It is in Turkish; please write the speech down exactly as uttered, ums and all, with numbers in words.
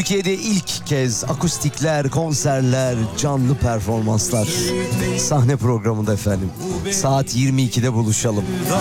Türkiye'de ilk kez akustikler, konserler, canlı performanslar. Sahne programında efendim. Saat yirmi ikide buluşalım.